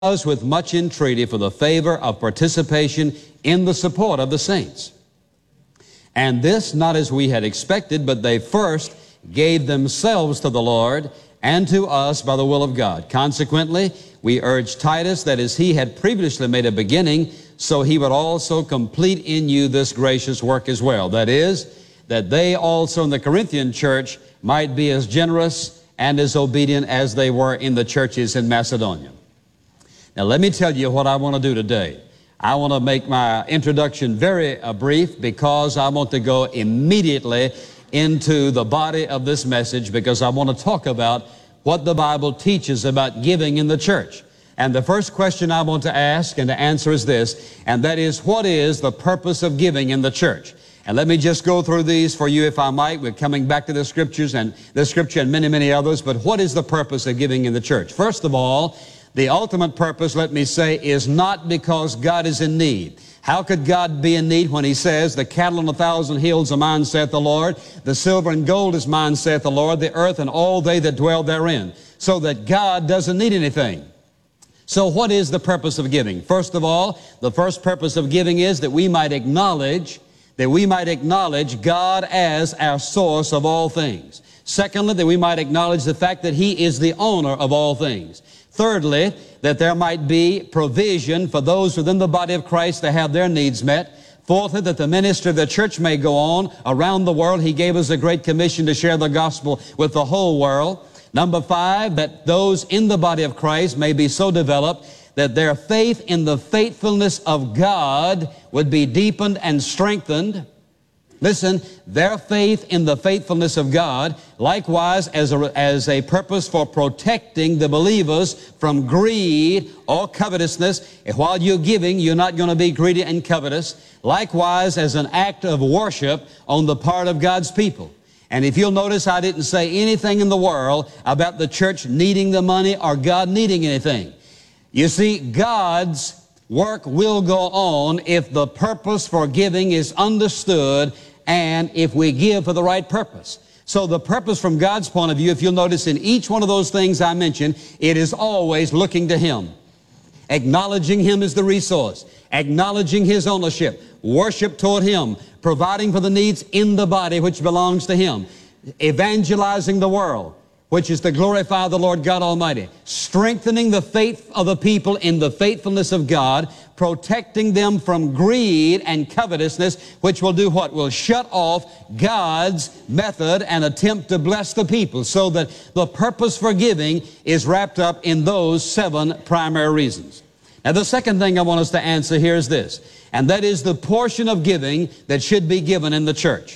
with much entreaty for the favor of participation in the support of the saints. And this not as we had expected, but they first gave themselves to the Lord and to us by the will of God. Consequently, we urge Titus that as he had previously made a beginning, so he would also complete in you this gracious work as well. That is, that they also in the Corinthian church might be as generous and as obedient as they were in the churches in Macedonia. Now, let me tell you what I want to do today. I want to make my introduction very brief because I want to go immediately into the body of this message, because I want to talk about what the Bible teaches about giving in the church. And the first question I want to ask and to answer is this, and that is, what is the purpose of giving in the church? And let me just go through these for you, if I might. We're coming back to the Scriptures and this Scripture and many, many others. But what is the purpose of giving in the church? First of all, the ultimate purpose, let me say, is not because God is in need. How could God be in need when He says, the cattle on 1,000 hills are mine, saith the Lord, the silver and gold is mine, saith the Lord, the earth and all they that dwell therein. So that God doesn't need anything. So what is the purpose of giving? First of all, the first purpose of giving is that we might acknowledge God as our source of all things. Secondly, that we might acknowledge the fact that He is the owner of all things. Thirdly, that there might be provision for those within the body of Christ to have their needs met. Fourthly, that the ministry of the church may go on around the world. He gave us a great commission to share the gospel with the whole world. Number 5, that those in the body of Christ may be so developed that their faith in the faithfulness of God would be deepened and strengthened. Listen, their faith in the faithfulness of God, likewise as a purpose for protecting the believers from greed or covetousness. While you're giving, you're not going to be greedy and covetous. Likewise as an act of worship on the part of God's people. And if you'll notice, I didn't say anything in the world about the church needing the money or God needing anything. You see, God's work will go on if the purpose for giving is understood and if we give for the right purpose. So the purpose from God's point of view, if you'll notice in each one of those things I mentioned, it is always looking to Him. Acknowledging Him as the resource. Acknowledging His ownership. Worship toward Him. Providing for the needs in the body which belongs to Him. Evangelizing the world, which is to glorify the Lord God Almighty. Strengthening the faith of the people in the faithfulness of God. Protecting them from greed and covetousness, which will do what? Will shut off God's method and attempt to bless the people, so that the purpose for giving is wrapped up in those 7 primary reasons. Now, the second thing I want us to answer here is this, and that is the portion of giving that should be given in the church.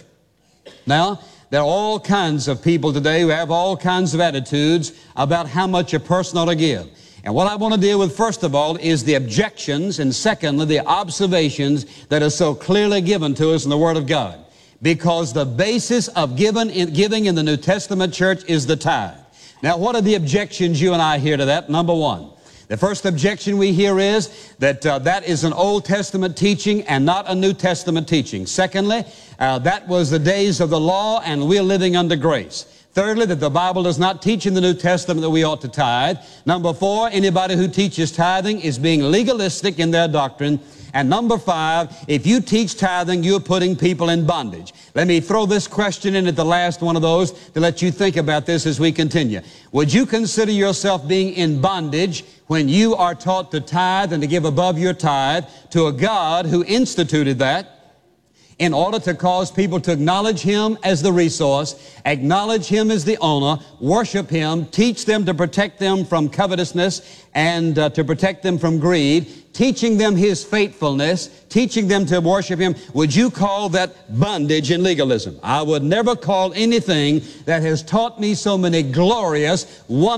Now, there are all kinds of people today who have all kinds of attitudes about how much a person ought to give. And what I want to deal with, first of all, is the objections, and secondly, the observations that are so clearly given to us in the Word of God. Because the basis of giving in the New Testament church is the tithe. Now, what are the objections you and I hear to that? Number 1. The first objection we hear is that that is an Old Testament teaching and not a New Testament teaching. Secondly, that was the days of the law and we're living under grace. Thirdly, that the Bible does not teach in the New Testament that we ought to tithe. Number 4, anybody who teaches tithing is being legalistic in their doctrine. And number 5, if you teach tithing, you're putting people in bondage. Let me throw this question in at the last one of those to let you think about this as we continue. Would you consider yourself being in bondage when you are taught to tithe and to give above your tithe to a God who instituted that in order to cause people to acknowledge Him as the resource, acknowledge Him as the owner, worship Him, teach them to protect them from covetousness and to protect them from greed, teaching them His faithfulness, teaching them to worship Him? Would you call that bondage and legalism? I would never call anything that has taught me so many glorious, wonderful